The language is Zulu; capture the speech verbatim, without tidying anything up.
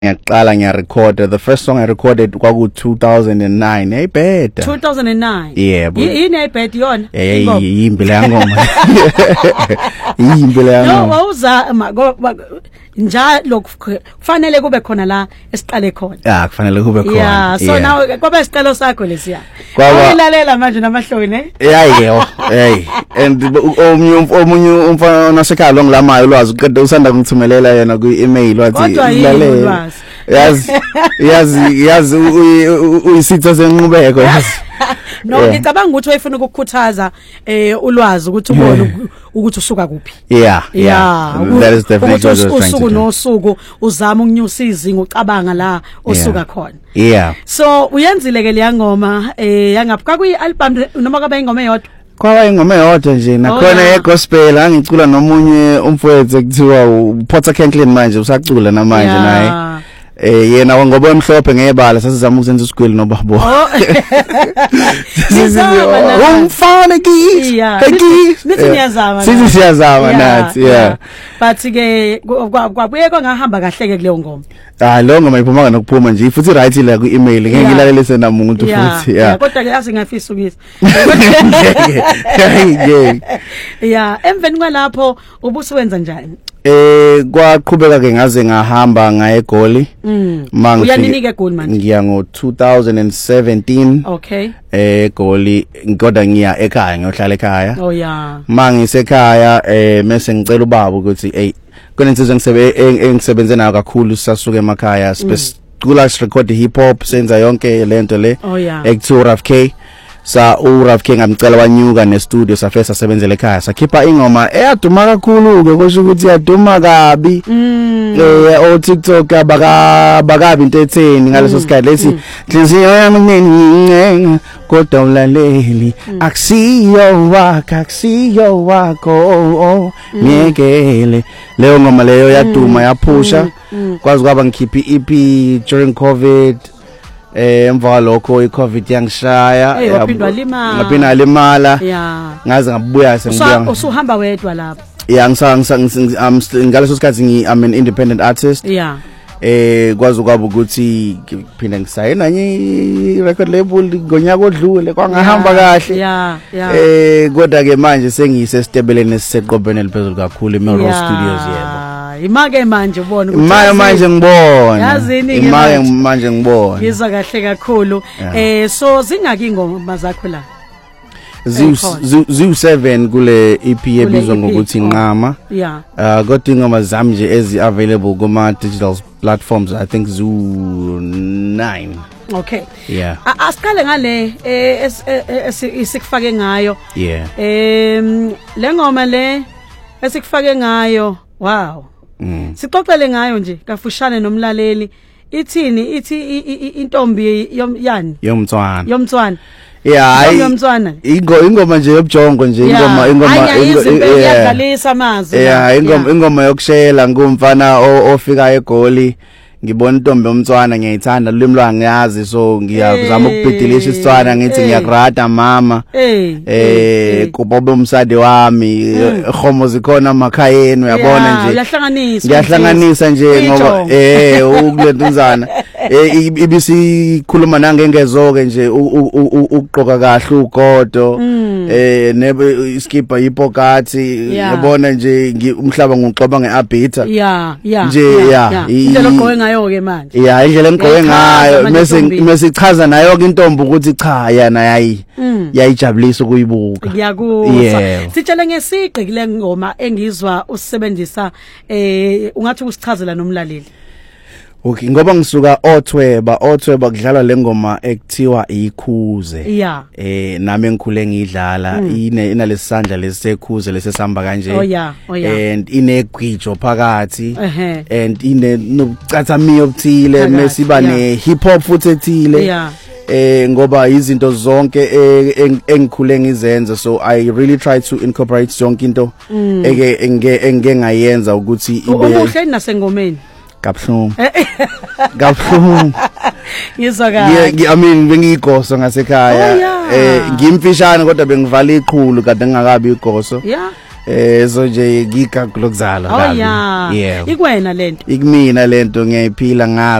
ngiyaqala ngiyarecorda. The first song I recorded kwaku two thousand nine. Hey beta. two thousand nine. Yeah, but yini hey beta yona? Eh yimbile yangoma. Yimbile yangoma. No, wawuza njalo kufanele kube khona la esiqale khona. Ah, kufanele kube khona. Yeah, so now kwaba isiqalo sakho lesiya. Kwaba uyilalela manje namahloni ne? Yeah, yeah. Hey, and omunye omunye umfana nasekhaya longilamayo ulwazi uqeda usanda ngithumelela yena ku email wathi lalela. Yazi yazi yazi uyisitho senqubeko yazi. No, ngicabanga ukuthi wayefuna ukukhuthaza eh ulwazi ukuthi ubone ukuthi usuka kuphi. Yeah, yeah. That is definitely what I was trying to usuku do. nosuku uzama ukunyusa izinga ucabanga la osuka khona. Yeah. So uyenzile ke le ngoma eh yangapha kuyi album noma kabe ingoma eyodwa. Kwaba ingoma eyodwa nje nakhona yegospel angicula nomunye umfowethu ekuthiwa uPorter Kenklin manje usacula namanje naye. Eh yena wangoba emhlophe ngebala sasizama ukusenza isigwili nobabo. Umfana ki. Nithi niyazama. Sithi siyazama nathi, yeah. But ke kwabuye kwangahamba kahle ke kuleyo ngoma. Ah lo ngoma iphuma nokuphuma nje futhi right la ku email ngeke ngilalelise namuntu futhi, yeah. Kodwa ke asingafisa ukuyisa. Yeah, emveni kwalapho ubusebenza njani? Eh kwaqhubeka ke ngaze ngahamba ngaye eGoli. Manje uyaninike eGoli manje. Ngiya ngo two thousand seventeen. Okay. Eh eGoli ngoda ngiya ekhaya ngiyohlala ekhaya. Oh yeah. Mangisekhaya eh mase ngicela ubaba ukuthi hey kunensizwe ngisebe engisebenze nayo kakhulu sasuka emakhaya sicula record hip hop senza yonke lento le ekuthiwa Raf K. Sa uRaf K ngamcela wanyuka ne studio safesa sebenzele ekhaya sakhipha ingoma eyaduma kakhulu ke kusho ukuthi yaduma kabi eh o TikTok abaka bakabi into etheni ngaleso sikhathi lethi inhliziyo yami nginengi kodwa ulaleli akusiyo wakho akusiyo wakho ngekele leyo ngoma leyo yaduma yaphusha kwazi kwaba ngikhipha i-E P during COVID. Eh emva lokho iCovid yangishaya yaphindwa limala ngaphinda limala yeah ngaze ngabuya sengibuya usuhamba wedwa lapha yeah ngisanga ngaleso sikhathi ngi I'm an independent artist yeah eh kwazi kwaba ukuthi ngiphinda ngisayina nye record label ngonyaka odlule kwangahamba kahle yeah yeah eh kodwa ke manje sengiyise stebeleni siseqobeni eliphezulu kakhulu eMelrose Studios yebo. Imake manje ubona ukuthi imake manje ngibona yazini imake manje ngibona ngizwa kahle kakhulu eh so zingaki ingoma zakho la ziwu seven kule E P ebizwa ngokuthi Nqama yeah uh kodwa ingoma zami nje ezi available kuma digital platforms I think ziwu nine. Okay. Yeah. Asiqale ngale eh esikufake ngayo. Yeah. Em le ngoma le esikufake ngayo. Wow. Mm. Sixoxele ngayo nje kafushane nomlaleli. Ithini ithi intombi yani yomntwana. Yomntwana. Yeah, yomntwana. Ingo ingoma nje yobujongo nje ingoma ingoma iyadlalisa amazwi. Yeah, ingoma ingoma yokushela ngumfana ofika eGoli. Ngibona intombi yomntwana ngiyayithanda lulimi lwangiyazi so ngiyazama ukubhidilisha isitswana ngithi ngiyagrada mama eh kubobe umsade wami khomo zikhona emakhayeni uyabona nje uyahlanganisa ngiyahlanganisa nje ngoba eh ukulentunzana eh ibisikhuluma nangengezoke nje ukuqoka kahle ugodo eh nebe iskipa ipokati uyabona nje umhlaba ngixoba ngeabita yeah yeah nje yeah indlela ogqoke ngayo ke manje yeah indlela engigqoke ngayo mase mesichaza nayo ke intombi ukuthi cha yana yayi yayijabulisa ukuyibuka ngiyakuzwa sitshele ngesiqi kule ngoma engizwa usebenzisa eh ungathi usichazela nomlaleli. Okay ngoba ngisuka othweba othweba kudlalwa lengoma ekuthiwa ikhuze yeah eh nami engikhule ngidlala ine inalesandla lesekhuze lesesihamba kanje oh yeah oh yeah and inegwijo phakathi and ine nokucathamiyo okuthile mesiba ne hip hop futhi ethile yeah eh ngoba izinto zonke engikhule ngizenza so I really try to incorporate zonke into eke engeke ngayenza ukuthi ibe ubuhle nasengomeni Kaphlungu. Kaphlungu. Yizwa kahle. I mean bengiyigoso ngasekhaya eh ngimfishane kodwa bengivala iqhulu kade ngingakabi igoso. Yeah. eh so nje ngika kulokuzala kabi yeah ikwena lento ikumina lento ngiyayiphila nga